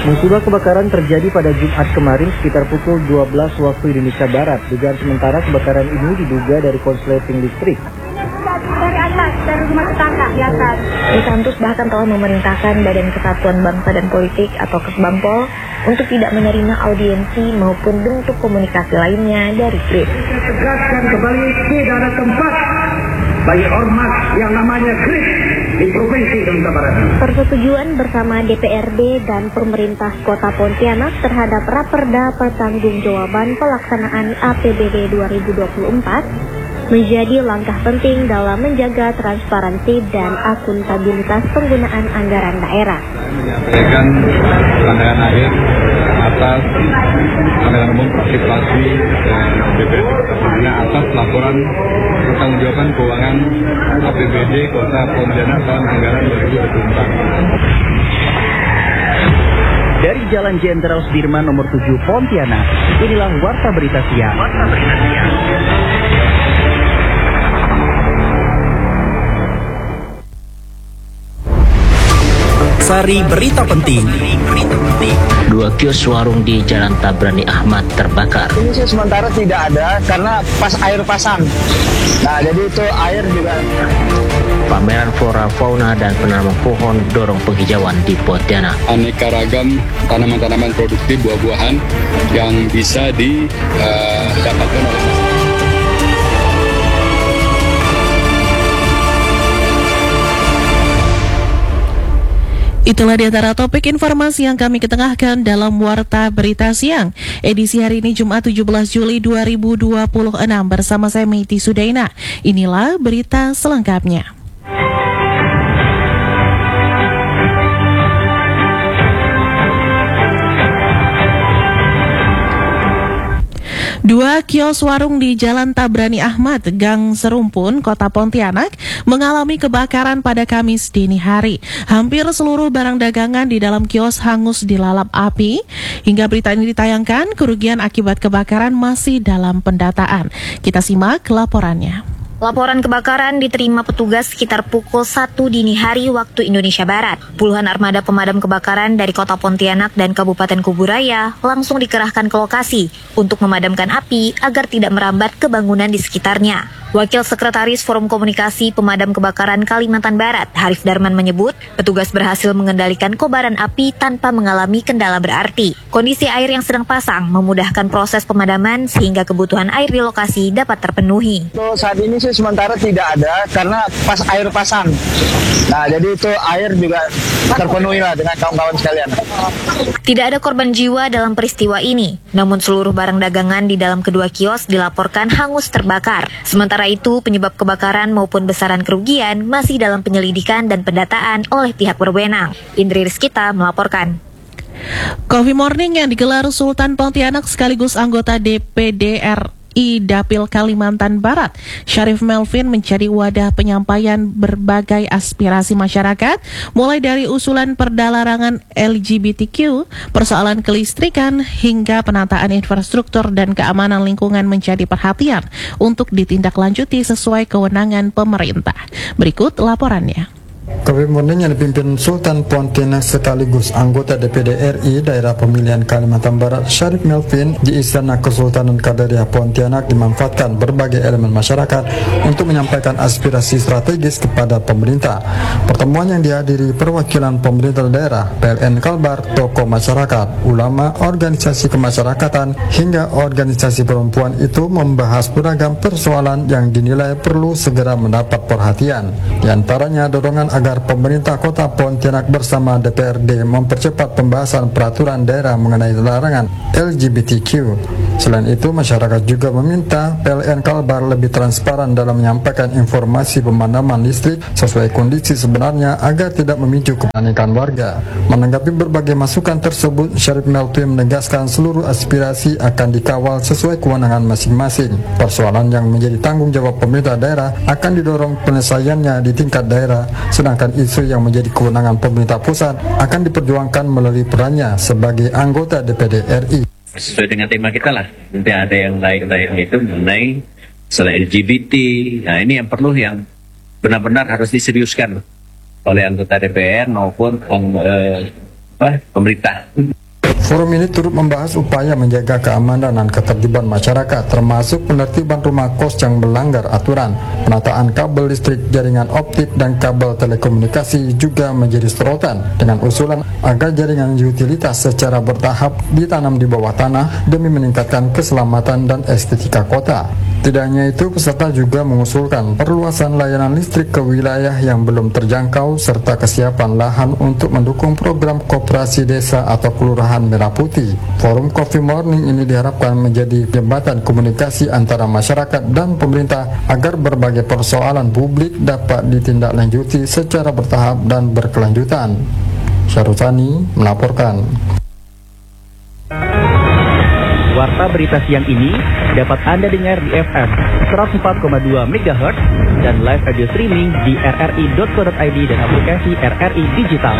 Musibah kebakaran terjadi pada Jumat kemarin sekitar pukul 12 waktu Indonesia Barat. Dugaan sementara kebakaran ini diduga dari konsleting listrik. Dari atas, dari rumah tetangga di atas. Santus bahkan telah memerintahkan Badan Kesatuan Bangsa dan Politik atau Kesbangpol untuk tidak menerima audiensi maupun bentuk komunikasi lainnya dari GRID. Tegaskan kembali tidak ada tempat bagi ormas yang namanya GRID di Provinsi Indonesia Barat. Persetujuan bersama DPRD dan pemerintah Kota Pontianak terhadap Raperda Pertanggungjawaban Pelaksanaan APBD 2024 menjadi langkah penting dalam menjaga transparansi dan akuntabilitas penggunaan anggaran daerah. Menyampaikan pandangan akhir atas pandangan umum partisipasi BPD sebelumnya atas laporan pertanggungjawaban keuangan APBD Kota Pontianak tahun anggaran 2024. Dari Jalan Jenderal Sudirman nomor 7 Pontianak, inilah Warta Berita Siang. Sari Berita Penting. Dua kios warung di Jalan Tabrani Ahmad terbakar. Ini sih sementara tidak ada karena pas air pasang. Nah, jadi itu air juga. Pameran flora fauna dan penanaman pohon dorong penghijauan di Pontianak. Aneka ragam tanaman-tanaman produktif buah-buahan yang bisa didapatkan oleh masyarakat. Itulah di antara topik informasi yang kami ketengahkan dalam Warta Berita Siang. Edisi hari ini Jumat 17 Juli 2026 bersama saya Meiti Sudaina. Inilah berita selengkapnya. Dua kios warung di Jalan Tabrani Ahmad, Gang Serumpun, Kota Pontianak mengalami kebakaran pada Kamis dini hari. Hampir seluruh barang dagangan di dalam kios hangus dilalap api. Hingga berita ini ditayangkan, kerugian akibat kebakaran masih dalam pendataan. Kita simak laporannya. Laporan kebakaran diterima petugas sekitar pukul 1 dini hari waktu Indonesia Barat. Puluhan armada pemadam kebakaran dari Kota Pontianak dan Kabupaten Kuburaya langsung dikerahkan ke lokasi untuk memadamkan api agar tidak merambat ke bangunan di sekitarnya. Wakil Sekretaris Forum Komunikasi Pemadam Kebakaran Kalimantan Barat, Harif Darman menyebut, petugas berhasil mengendalikan kobaran api tanpa mengalami kendala berarti. Kondisi air yang sedang pasang memudahkan proses pemadaman sehingga kebutuhan air di lokasi dapat terpenuhi. Saat ini sih sementara tidak ada karena pas air pasang. Nah, jadi itu air juga terpenuhi lah dengan kawan-kawan sekalian. Tidak ada korban jiwa dalam peristiwa ini, namun seluruh barang dagangan di dalam kedua kios dilaporkan hangus terbakar. Sementara itu, penyebab kebakaran maupun besaran kerugian masih dalam penyelidikan dan pendataan oleh pihak berwenang. Indri Rizkita melaporkan. Coffee Morning yang digelar Sultan Pontianak sekaligus anggota DPD RI Dapil Kalimantan Barat, Syarif Melvin menjadi wadah penyampaian berbagai aspirasi masyarakat, mulai dari usulan perda larangan LGBTQ, persoalan kelistrikan, hingga penataan infrastruktur dan keamanan lingkungan menjadi perhatian untuk ditindaklanjuti sesuai kewenangan pemerintah. Berikut laporannya. Coffee Morning yang dipimpin Sultan Pontianak sekaligus anggota DPD RI Daerah Pemilihan Kalimantan Barat Syarif Melvin di Istana Kesultanan Qadariyah Pontianak dimanfaatkan berbagai elemen masyarakat untuk menyampaikan aspirasi strategis kepada pemerintah. Pertemuan yang dihadiri perwakilan pemerintah daerah, PLN Kalbar, tokoh masyarakat, ulama, organisasi kemasyarakatan, hingga organisasi perempuan itu membahas beragam persoalan yang dinilai perlu segera mendapat perhatian. Di antaranya dorongan agar pemerintah Kota Pontianak bersama DPRD mempercepat pembahasan peraturan daerah mengenai larangan LGBTQ. Selain itu, masyarakat juga meminta PLN Kalbar lebih transparan dalam menyampaikan informasi pemadaman listrik sesuai kondisi sebenarnya agar tidak memicu kepanikan warga. Menanggapi berbagai masukan tersebut, Syarif Melvin menegaskan seluruh aspirasi akan dikawal sesuai kewenangan masing-masing. Persoalan yang menjadi tanggung jawab pemerintah daerah akan didorong penyelesaiannya di tingkat daerah, sedangkan isu yang menjadi kewenangan pemerintah pusat akan diperjuangkan melalui perannya sebagai anggota DPD RI. Sesuai dengan tema kita lah, nanti ada yang lain-lain itu mengenai masalah LGBT. Nah, ini yang perlu yang benar-benar harus diseriuskan oleh anggota DPR maupun pemerintah. Forum ini turut membahas upaya menjaga keamanan dan ketertiban masyarakat, termasuk penertiban rumah kos yang melanggar aturan. Penataan kabel listrik, jaringan optik, dan kabel telekomunikasi juga menjadi sorotan, dengan usulan agar jaringan utilitas secara bertahap ditanam di bawah tanah demi meningkatkan keselamatan dan estetika kota. Tidak hanya itu, peserta juga mengusulkan perluasan layanan listrik ke wilayah yang belum terjangkau serta kesiapan lahan untuk mendukung program koperasi desa atau kelurahan Merah Putih. Forum Coffee Morning ini diharapkan menjadi jembatan komunikasi antara masyarakat dan pemerintah agar berbagai persoalan publik dapat ditindaklanjuti secara bertahap dan berkelanjutan. Syarutani melaporkan. Warta berita siang ini dapat Anda dengar di FM 104,2 MHz dan live audio streaming di rri.co.id dan aplikasi RRI Digital.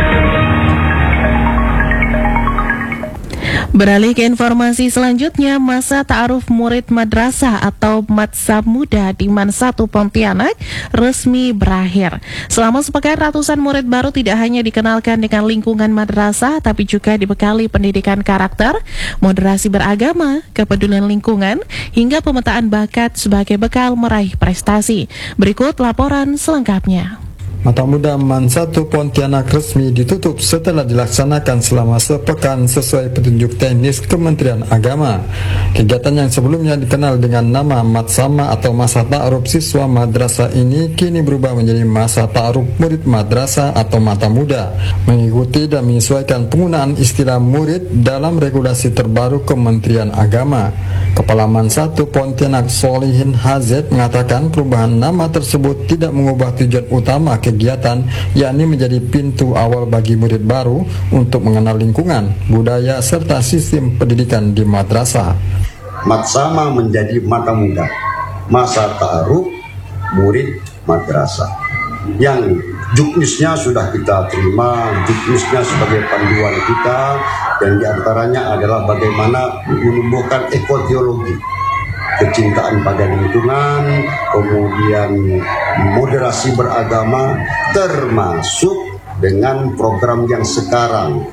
Beralih ke informasi selanjutnya, masa ta'aruf murid madrasah atau Matsa Muda di MAN 1 Pontianak resmi berakhir. Selama sepekan, ratusan murid baru tidak hanya dikenalkan dengan lingkungan madrasah, tapi juga dibekali pendidikan karakter, moderasi beragama, kepedulian lingkungan, hingga pemetaan bakat sebagai bekal meraih prestasi. Berikut laporan selengkapnya. Mata Muda MAN 1 Pontianak resmi ditutup setelah dilaksanakan selama sepekan sesuai petunjuk teknis Kementerian Agama. Kegiatan yang sebelumnya dikenal dengan nama Matsama atau Masa Ta'aruf Siswa Madrasah ini kini berubah menjadi Masa Ta'aruf Murid Madrasah atau Mata Muda, mengikuti dan menyesuaikan penggunaan istilah murid dalam regulasi terbaru Kementerian Agama. Kepala MAN 1 Pontianak Solihin Hazet mengatakan perubahan nama tersebut tidak mengubah tujuan utama kegiatan, yakni menjadi pintu awal bagi murid baru untuk mengenal lingkungan, budaya, serta sistem pendidikan di madrasah. Matsama menjadi Mata Muda, Masa Ta'aruf Murid Madrasah, yang juknisnya sudah kita terima, juknisnya sebagai panduan kita, dan diantaranya adalah bagaimana menumbuhkan ekoteologi, kecintaan pada lingkungan, kemudian moderasi beragama, termasuk dengan program yang sekarang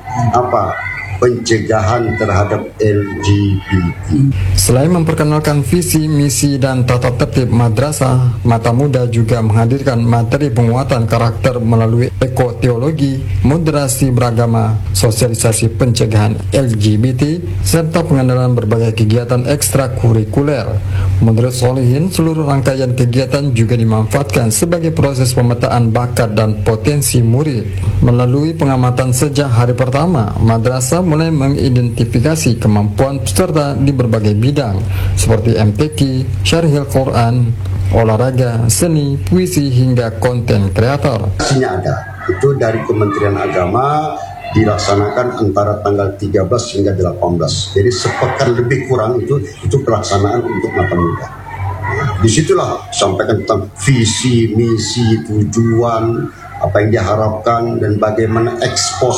pencegahan terhadap LGBT. Selain memperkenalkan visi, misi, dan tata tertib madrasah, Mata Muda juga menghadirkan materi penguatan karakter melalui ekoteologi, moderasi beragama, sosialisasi pencegahan LGBT, serta pengenalan berbagai kegiatan ekstrakurikuler. Menurut Solihin, seluruh rangkaian kegiatan juga dimanfaatkan sebagai proses pemetaan bakat dan potensi murid. Melalui pengamatan sejak hari pertama, madrasah mulai mengidentifikasi kemampuan peserta di berbagai bidang seperti MTQ, Syarhil Quran, olahraga, seni, puisi, hingga konten kreator. Hasilnya ada, itu dari Kementerian Agama dilaksanakan antara tanggal 13 hingga 18. Jadi sepekan lebih kurang itu pelaksanaan untuk Mata Muda. Disitulah sampaikan tentang visi, misi, tujuan, apa yang diharapkan, dan bagaimana ekspos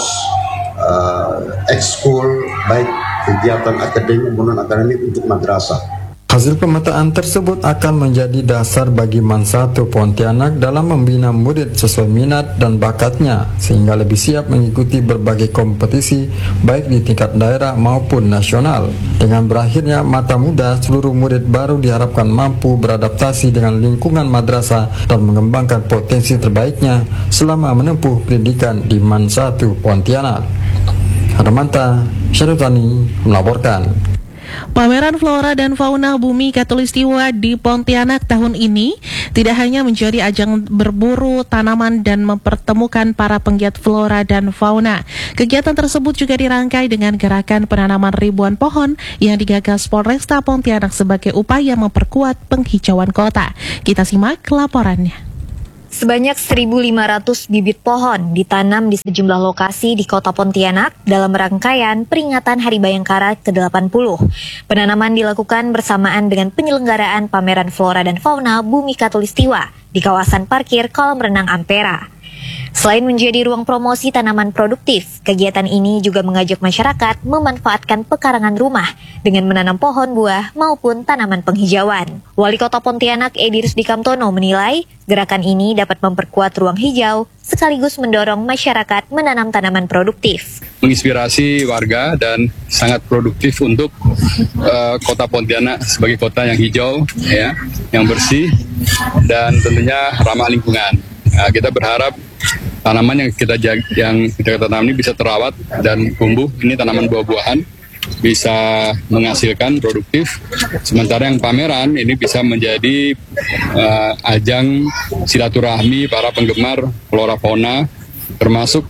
ekskul, baik kegiatan akademik maupun akademik untuk madrasah. Hasil pemetaan tersebut akan menjadi dasar bagi MAN 1 Pontianak dalam membina murid sesuai minat dan bakatnya, sehingga lebih siap mengikuti berbagai kompetisi baik di tingkat daerah maupun nasional. Dengan berakhirnya Mata Muda, seluruh murid baru diharapkan mampu beradaptasi dengan lingkungan madrasah dan mengembangkan potensi terbaiknya selama menempuh pendidikan di MAN 1 Pontianak. Harmanta Syarutani melaporkan. Pameran Flora dan Fauna Bumi Katulistiwa di Pontianak tahun ini tidak hanya menjadi ajang berburu tanaman dan mempertemukan para penggiat flora dan fauna. Kegiatan tersebut juga dirangkai dengan gerakan penanaman ribuan pohon yang digagas Polresta Pontianak sebagai upaya memperkuat penghijauan kota. Kita simak laporannya. Sebanyak 1.500 bibit pohon ditanam di sejumlah lokasi di Kota Pontianak dalam rangkaian peringatan Hari Bayangkara ke-80. Penanaman dilakukan bersamaan dengan penyelenggaraan pameran Flora dan Fauna Bumi Katulistiwa di kawasan parkir kolam renang Ampera. Selain menjadi ruang promosi tanaman produktif, kegiatan ini juga mengajak masyarakat memanfaatkan pekarangan rumah dengan menanam pohon buah maupun tanaman penghijauan. Wali Kota Pontianak Edi Rusdi Kamtono menilai gerakan ini dapat memperkuat ruang hijau sekaligus mendorong masyarakat menanam tanaman produktif. Menginspirasi warga dan sangat produktif untuk Kota Pontianak sebagai kota yang hijau, ya, yang bersih dan tentunya ramah lingkungan. Nah, kita berharap tanaman yang kita tanam ini bisa terawat dan tumbuh. Ini tanaman buah-buahan bisa menghasilkan produktif. Sementara yang pameran ini bisa menjadi ajang silaturahmi para penggemar flora fauna, termasuk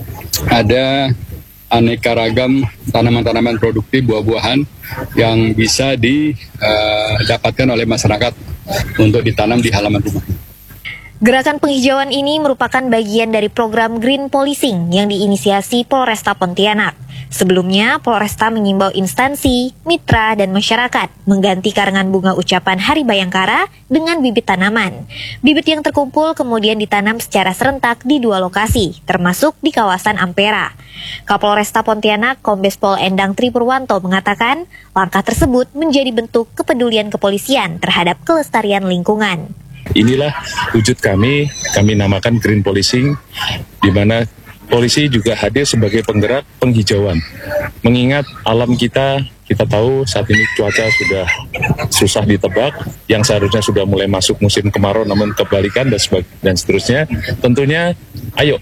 ada aneka ragam tanaman-tanaman produktif buah-buahan yang bisa didapatkan oleh masyarakat untuk ditanam di halaman rumah. Gerakan penghijauan ini merupakan bagian dari program Green Policing yang diinisiasi Polresta Pontianak. Sebelumnya, Polresta mengimbau instansi, mitra, dan masyarakat mengganti karangan bunga ucapan Hari Bayangkara dengan bibit tanaman. Bibit yang terkumpul kemudian ditanam secara serentak di 2 lokasi, termasuk di kawasan Ampera. Kapolresta Pontianak, Kombes Pol Endang Tripurwanto mengatakan, langkah tersebut menjadi bentuk kepedulian kepolisian terhadap kelestarian lingkungan. Inilah wujud kami namakan Green Policing, di mana polisi juga hadir sebagai penggerak penghijauan. Mengingat alam kita tahu saat ini cuaca sudah susah ditebak, yang seharusnya sudah mulai masuk musim kemarau namun kebalikan dan seterusnya. Tentunya, ayo,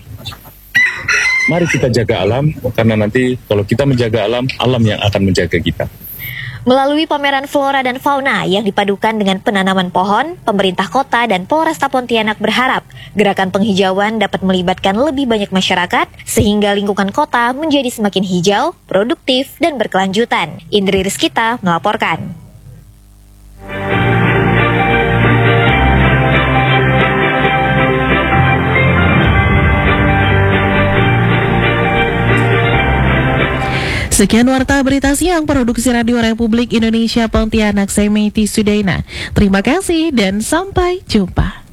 mari kita jaga alam, karena nanti kalau kita menjaga alam, alam yang akan menjaga kita. Melalui pameran flora dan fauna yang dipadukan dengan penanaman pohon, pemerintah kota dan Polresta Pontianak berharap gerakan penghijauan dapat melibatkan lebih banyak masyarakat sehingga lingkungan kota menjadi semakin hijau, produktif, dan berkelanjutan. Indri Rizkita melaporkan. Sekian Warta Berita Siang Produksi Radio Republik Indonesia Pontianak, saya Meiti Sudaina. Terima kasih dan sampai jumpa.